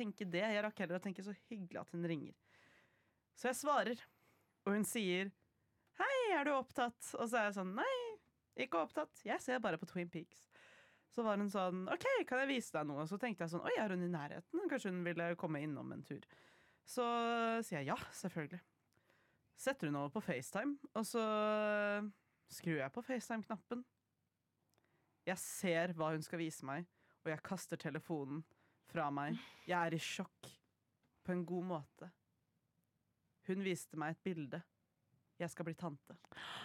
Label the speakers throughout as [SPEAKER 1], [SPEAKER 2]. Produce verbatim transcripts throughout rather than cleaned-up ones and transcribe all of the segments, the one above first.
[SPEAKER 1] tenke det. Jeg rakk heller å tenke så hyggelig at hun ringer. Så jeg svarer, og hun sier hei, er du opptatt? Og så er jeg sånn, nei, ikke opptatt. Jeg ser bare på Twin Peaks. Så var hun sånn, ok, kan jeg vise deg noe? Så tenkte jeg sånn, oi, er hun i nærheten? Kanskje hun ville komme innom en tur. Så sier jeg ja, selvfølgelig. Setter hun over på FaceTime, og så skrur jeg på FaceTime-knappen. Jeg ser hva hun skal vise meg, og jeg kaster telefonen fra meg. Jeg er i sjokk på en god måte. Hun viste meg et bilde. Jeg skal bli tante.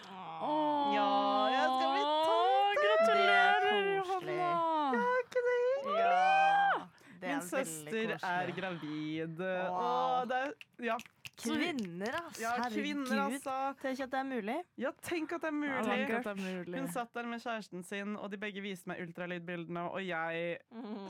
[SPEAKER 2] Åh,
[SPEAKER 1] ja, jeg skal bli tante!
[SPEAKER 2] Gratulerer, Johanna!
[SPEAKER 1] Ja, ikke det?
[SPEAKER 3] Ja, det
[SPEAKER 1] Min søster er gravid.
[SPEAKER 3] Wow.
[SPEAKER 1] Åh, det er, ja.
[SPEAKER 3] Kvinner, ass.
[SPEAKER 1] Ja, kvinner,
[SPEAKER 3] Herregud.
[SPEAKER 1] altså.
[SPEAKER 3] Tenk at det er mulig.
[SPEAKER 1] Ja, tenk at det er mulig.
[SPEAKER 2] Tenk at det er mulig.
[SPEAKER 1] Hun satt der med kjæresten sin, og de begge viste meg ultralydbildene, og jeg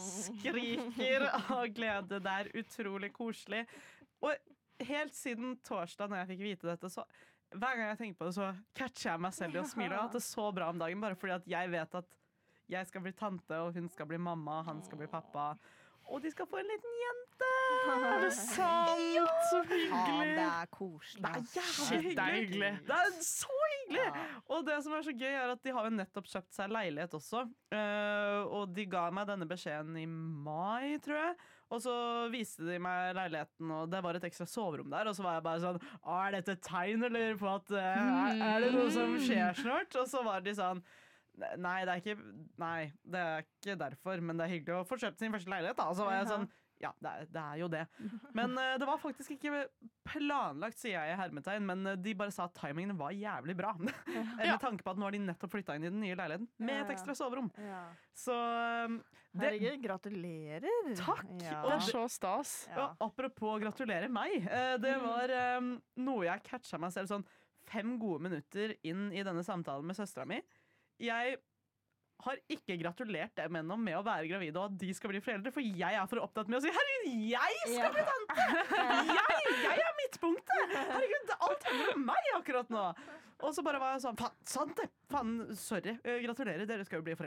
[SPEAKER 1] skriker av glede. Det er utrolig koselig. Og helt siden torsdag, når jeg fikk vite dette, så hver gang jeg tenker på det, så catcher jeg meg selv i å smile. Jeg har hatt det så bra om dagen, bare fordi at jeg vet at jeg skal bli tante, og hun skal bli mamma, han skal bli pappa. Og de skal få en liten jente!
[SPEAKER 2] Er det sant? Så hyggelig!
[SPEAKER 3] Ja, det er koselig.
[SPEAKER 1] Det er jævlig
[SPEAKER 2] Shit, det er hyggelig.
[SPEAKER 1] Det er så hyggelig! Og det som er så gøy er at de har jo nettopp kjøpt seg leilighet også. Uh, og de ga meg denne beskjeden i mai, tror jeg. Og så viste de meg leiligheten, og det var et ekstra soverom der. Og så var jeg bare sånn, er dette et tegn eller på at uh, er, er det noe som skjer snart? Og så var de sånn, Nei det, er ikke, nei, det er ikke derfor, men det er hyggelig å få kjøpt sin første leilighet. Da. Så var jeg sånn, ja, det er, det er jo det. Men uh, det var faktisk ikke planlagt, sier jeg i hermetegn, men uh, de bare sa at timingen var jævlig bra. Med tanke på at nå har de nettopp flyttet inn i den nye leiligheten, med et ekstra soverom.
[SPEAKER 3] Ja.
[SPEAKER 1] Så um, det,
[SPEAKER 3] Herregud, gratulerer.
[SPEAKER 1] Takk!
[SPEAKER 3] Ja.
[SPEAKER 2] Det er så stas.
[SPEAKER 1] Ja, apropos gratulere meg, uh, det var um, noe jeg catcha meg selv sånn fem gode minutter inn i denne samtalen med søstera mi. Jeg har ikke gratulert dem ennå med å være gravide og at de skal bli foreldre, for jeg er for opptatt med å si herregud, jeg skal bli tante! Jeg, jeg er midtpunktet! Herregud, alt handler om meg akkurat nå! Og så bare var jeg sånn, faen, sant det! Faen, sorry, gratulerer, dere skal jo bli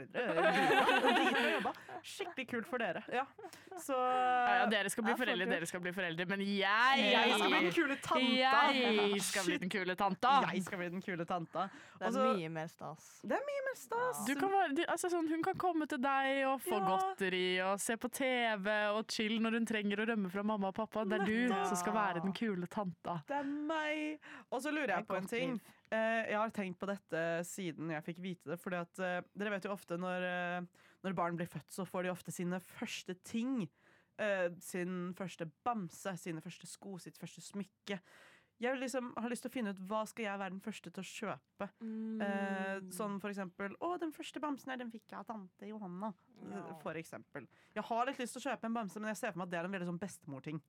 [SPEAKER 1] foreldre. Skikkelig kult for dere. Ja. Så,
[SPEAKER 2] ja, ja, dere skal bli foreldre, dere skal bli foreldre, men jeg
[SPEAKER 1] Jeg skal bli den kule tanta.
[SPEAKER 2] Jeg skal bli den kule tanta.
[SPEAKER 1] Jeg skal bli den kule tanta.
[SPEAKER 3] Det er
[SPEAKER 1] Også,
[SPEAKER 3] mye mer stas.
[SPEAKER 1] Det er mye mer stas.
[SPEAKER 2] Du kan være, du, altså sånn, hun kan komme til deg og få
[SPEAKER 1] Ja.
[SPEAKER 2] godteri og se på T V og chill når hun trenger å rømme fra mamma og pappa. Det er du som skal være den kule tanta.
[SPEAKER 1] Det er meg. Og så lurer jeg på en ting. Eh, jeg har tenkt på dette siden jeg fikk vite det. Fordi at eh, dere vet jo ofte når, eh, når barn blir født, så får de ofte sine første ting. Eh, sin første bamse, sine første sko, sitt første smykke. Jeg liksom har lyst til å finne ut hva skal jeg være den første til å kjøpe.
[SPEAKER 3] Mm.
[SPEAKER 1] Eh, sånn for eksempel, å, den første bamsen her, den fikk jeg av tante Johanna.
[SPEAKER 3] Ja.
[SPEAKER 1] For eksempel. Jeg har litt lyst til å kjøpe en bamse, men jeg ser for meg at det er en veldig sånn bestemor-ting.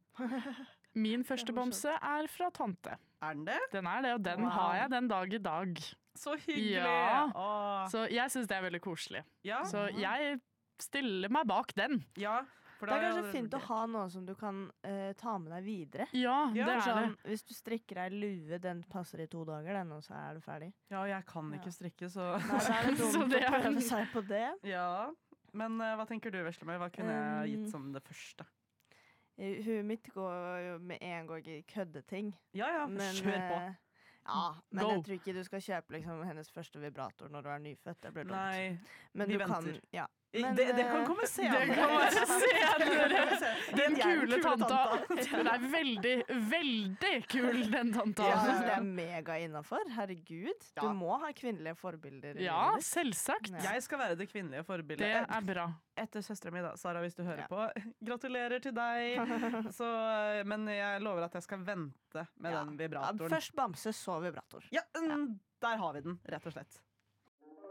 [SPEAKER 2] Min første bamse er fra tante.
[SPEAKER 1] Er den det?
[SPEAKER 2] Den er det, og den
[SPEAKER 1] Wow.
[SPEAKER 2] har jeg den dag i dag.
[SPEAKER 1] Så hyggelig!
[SPEAKER 2] Ja.
[SPEAKER 1] Åh.
[SPEAKER 2] Så jeg syns det er veldig koselig.
[SPEAKER 1] Ja.
[SPEAKER 2] Så jeg stiller meg bak den.
[SPEAKER 1] ja, for
[SPEAKER 3] Det
[SPEAKER 1] da
[SPEAKER 3] er kanskje
[SPEAKER 1] jeg-
[SPEAKER 3] fint å ha noe som du kan eh, ta med deg videre.
[SPEAKER 2] Ja,
[SPEAKER 1] Ja,
[SPEAKER 2] det er
[SPEAKER 3] Sånn,
[SPEAKER 2] det.
[SPEAKER 3] hvis du strikker ei lue, den passer i to dager, den, og så er du ferdig.
[SPEAKER 1] Ja, jeg kan ikke strikke, så
[SPEAKER 3] Nei, da er det
[SPEAKER 2] Så
[SPEAKER 3] dumt
[SPEAKER 2] det
[SPEAKER 3] å
[SPEAKER 2] er-
[SPEAKER 3] prøve seg på det.
[SPEAKER 1] ja. Men eh, hva tenker du, Veslemøy? Hva kunne jeg
[SPEAKER 3] Um,
[SPEAKER 1] gitt som det første?
[SPEAKER 3] Eh, Huet mitt går jo med en gang i køddeting.
[SPEAKER 1] Ja, ja,
[SPEAKER 3] Men,
[SPEAKER 1] kjør på.
[SPEAKER 3] eh, ja, men
[SPEAKER 2] Go.
[SPEAKER 3] jeg tror ikke du skal kjøpe liksom, hennes første vibrator når du er nyfødt. Det blir dumt.
[SPEAKER 1] Nei,
[SPEAKER 3] Men
[SPEAKER 1] vi
[SPEAKER 3] du kan,
[SPEAKER 1] venter.
[SPEAKER 3] ja.
[SPEAKER 1] I-
[SPEAKER 3] Men,
[SPEAKER 1] det, det kan
[SPEAKER 3] eh,
[SPEAKER 1] komme senere.
[SPEAKER 2] Det kan være senere. Den
[SPEAKER 1] Jeg er
[SPEAKER 2] kule tanta. Den er veldig, veldig kul, den tanta.
[SPEAKER 3] Jeg synes det er mega innafor. Herregud. Du
[SPEAKER 1] Ja.
[SPEAKER 3] må ha kvinnelige forbilder. i
[SPEAKER 2] Ja,
[SPEAKER 3] livet ditt.
[SPEAKER 2] selvsagt.
[SPEAKER 3] Ja.
[SPEAKER 1] Jeg skal være det kvinnelige forbildet.
[SPEAKER 2] Det er bra.
[SPEAKER 1] Etter søstera mi, da. Sara, hvis du hører
[SPEAKER 3] Ja.
[SPEAKER 1] på. Gratulerer til deg. Så, men jeg lover at jeg skal vente med
[SPEAKER 3] Ja.
[SPEAKER 1] den
[SPEAKER 3] Ja,
[SPEAKER 1] vibratoren.
[SPEAKER 3] først bamse, så vibrator.
[SPEAKER 1] Ja, mm, der har vi den, rett og slett.